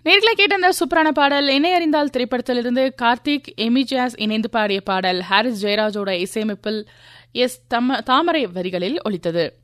நேர்களை கேட்ட அந்த சூப்பரான பாடல் என்னை அறிந்தால் திரைப்படத்திலிருந்து கார்த்திக் எமி ஜாஸ் இணைந்து பாடிய பாடல் ஹாரிஸ் ஜெயராஜோட இசையமைப்பில் தாமரை வரிகளில் ஒலித்தது.